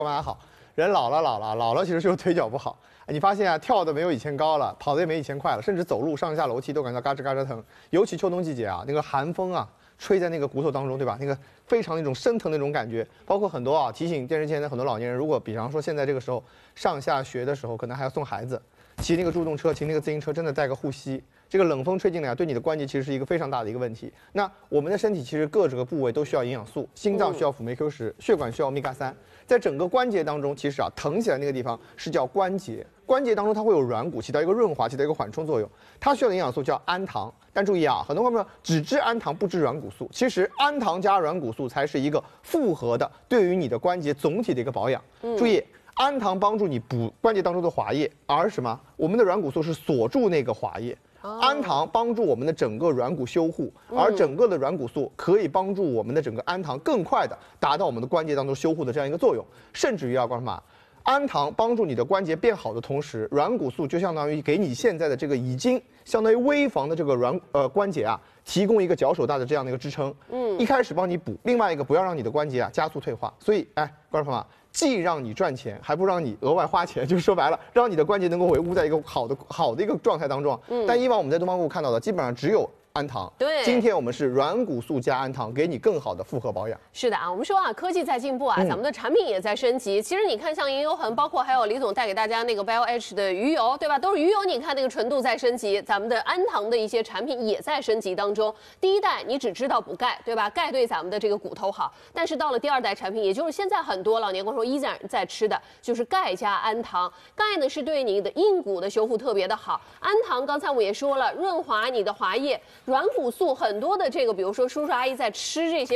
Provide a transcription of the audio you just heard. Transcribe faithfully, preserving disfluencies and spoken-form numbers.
干嘛好？人老了老了老了，其实就是腿脚不好。你发现啊，跳的没有以前高了，跑的也没以前快了，甚至走路上下楼梯都感觉到嘎吱嘎吱疼。尤其秋冬季节啊，那个寒风啊，吹在那个骨头当中，对吧？那个非常那种生疼的那种感觉。包括很多啊，提醒电视前的很多老年人，如果比方说现在这个时候上下学的时候，可能还要送孩子，骑那个助动车，骑那个自行车，真的带个护膝。这个冷风吹进来，对你的关节其实是一个非常大的一个问题。那我们的身体其实各这个部位都需要营养素，心脏需要辅酶 Q 十，血管需要欧米伽三。在整个关节当中，其实啊，疼起来那个地方是叫关节，关节当中它会有软骨，起到一个润滑、起到一个缓冲作用。它需要的营养素叫氨糖。但注意啊，很多朋友只知氨糖不知软骨素，其实氨糖加软骨素才是一个复合的，对于你的关节总体的一个保养。嗯、注意。氨糖帮助你补关节当中的滑液，而什么？我们的软骨素是锁住那个滑液。氨糖帮助我们的整个软骨修护，而整个的软骨素可以帮助我们的整个氨糖更快的达到我们的关节当中修护的这样一个作用。甚至于啊，观众们，氨糖帮助你的关节变好的同时，软骨素就相当于给你现在的这个已经相当于危房的这个软呃关节啊，提供一个脚手大的这样的一个支撑。嗯，一开始帮你补，另外一个不要让你的关节啊加速退化。所以，哎，观众朋友们。既让你赚钱，还不让你额外花钱，就是说白了，让你的关节能够维护在一个好的好的一个状态当中。嗯，但以往我们在东方顾看到的，基本上只有氨糖。对，今天我们是软骨素加氨糖，给你更好的复合保养。 是的啊，我们说啊，科技在进步啊，嗯、咱们的产品也在升级。其实你看，像银油衡，包括还有李总带给大家那个 Bio H 的鱼油，对吧？都是鱼油，你看那个纯度在升级，咱们的氨糖的一些产品也在升级当中。第一代你只知道补钙，对吧？钙对咱们的这个骨头好，但是到了第二代产品，也就是现在很多老年观众依然在吃的，就是钙加氨糖。钙呢是对你的硬骨的修复特别的好，氨糖刚才我也说了，润滑你的滑液，软骨素很多的这个，比如说叔叔阿姨在吃这些。